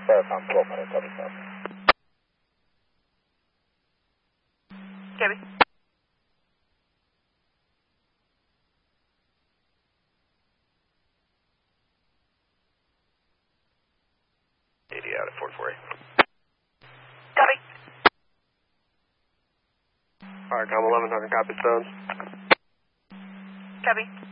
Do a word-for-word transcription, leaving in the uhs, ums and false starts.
Faircom twelve hundred, copy south. Gabby. eighty out of four four eight. Copy. Firecom eleven hundred, copy stones. Copy.